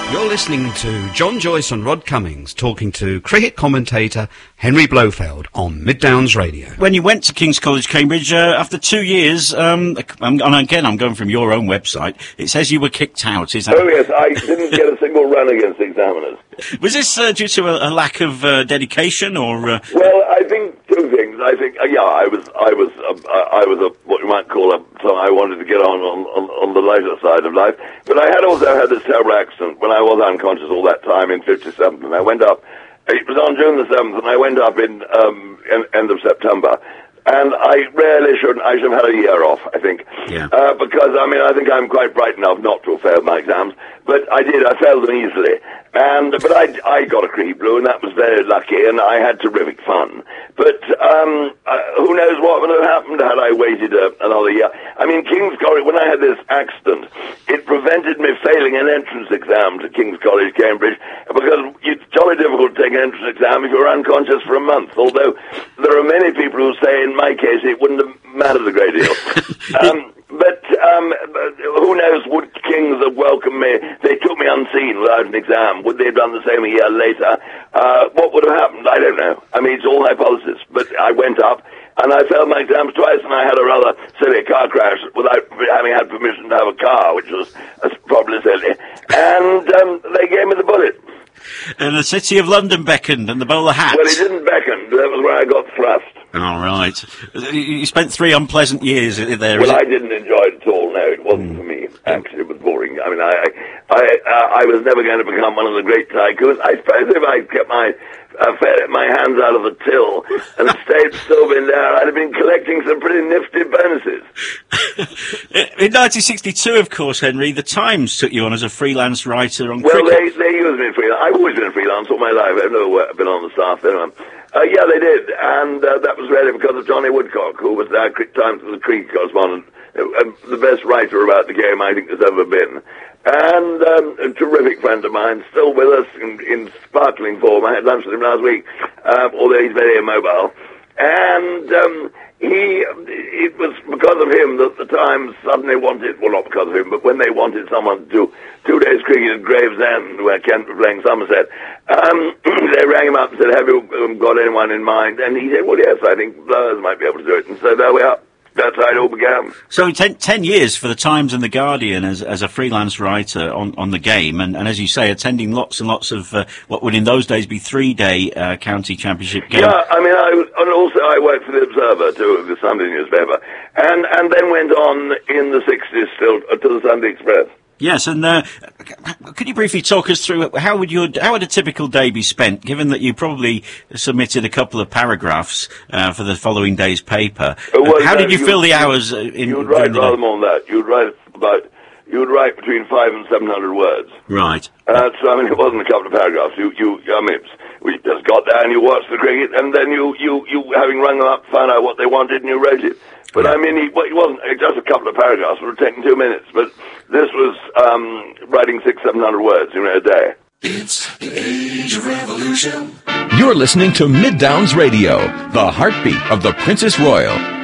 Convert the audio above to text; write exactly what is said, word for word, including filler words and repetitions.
You're listening to John Joyce and Rod Cummings talking to cricket commentator Henry Blofeld on Mid Downs Radio. When you went to King's College, Cambridge, uh, after two years, um, and again, I'm going from your own website, it says you were kicked out. Is that? Oh, yes, I didn't get a single run against the examiners. Was this uh, due to a, a lack of uh, dedication, or? Uh... Well, I think two things. I think, uh, yeah, I was, I was, uh, I was a what you might call a. So I wanted to get on on, on on the lighter side of life, but I had also had this terrible accident when I was unconscious all that time in fifty-seven, and I went up. It was on June the seventh, and I went up in um in, end of September. And I really shouldn't. I should have had a year off, I think. Yeah. Uh, because, I mean, I think I'm quite bright enough not to have failed my exams. But I did. I failed them easily. And, but I, I got a cricket blue, and that was very lucky, and I had terrific fun. But, um, uh, who knows what would have happened had I waited uh, another year. I mean, King's College, when I had this accident, it prevented me failing an entrance exam to King's College, Cambridge, because it's jolly difficult to take an entrance exam if you're unconscious for a month, although there are many people who say, in my case, it wouldn't have mattered a great deal. um, but um, who knows, would Kings have welcomed me? They took me unseen without an exam. Would they have done the same a year later? Uh, what would have happened? I don't know. I mean, it's all hypothesis. But I went up, and I failed my exams twice, and I had a rather silly car crash without having had permission to have a car, which was uh, probably silly. And um, they gave me the bullet. And the City of London beckoned, and the bowler hat. Well, it didn't beckon. That was where I got thrust. All right. You spent three unpleasant years there. Well, I didn't enjoy it at all. No, it wasn't mm. for me. Actually, it was boring. I mean, I, I, I, I was never going to become one of the great tycoons. I suppose if I kept my uh, my hands out of the till and stayed still in there, I'd have been collecting some pretty nifty bonuses. In nineteen sixty-two, of course, Henry, the Times took you on as a freelance writer on well, cricket. Well, they, they used me freelance. I've always been freelance all my life. I've never been on the staff there. Uh, yeah, they did, and uh, that was really because of Johnny Woodcock, who was our Times the cricket correspondent, uh, the best writer about the game I think there's ever been. And um, a terrific friend of mine, still with us in, in sparkling form. I had lunch with him last week, um, although he's very immobile. And um, he, it was because of him that the Times suddenly wanted, well, not because of him, but when they wanted someone to do two days cricket at Gravesend, where Kent were playing Somerset, um, they rang him up and said, have you um, got anyone in mind? And he said, well, yes, I think Blurs might be able to do it. And so there we are. That's how it all began. So ten, ten years for the Times and the Guardian as, as a freelance writer on, on the game, and, and as you say, attending lots and lots of uh, what would in those days be three-day uh, county championship games. Yeah, I mean, I, and also I worked for the Observer, too, the Sunday newspaper, and, and then went on in the sixties still to the Sunday Express. Yes, and uh, could you briefly talk us through how would your how would a typical day be spent, given that you probably submitted a couple of paragraphs uh, for the following day's paper? Uh, well, how no, did you, you fill the hours? Uh, in, you would write the rather more than that. You would write about you would write between five and seven hundred words. Right. Uh, so I mean, it wasn't a couple of paragraphs. You you I mean, we just got there and you watched the cricket, and then you you you having rung them up, found out what they wanted, and you wrote it. But yeah. I mean, it, it wasn't just a couple of paragraphs. It would have taken two minutes. But this was um, writing six, seven hundred words in a day. It's the age of revolution. You're listening to Mid Downs Radio, the heartbeat of the Princess Royal.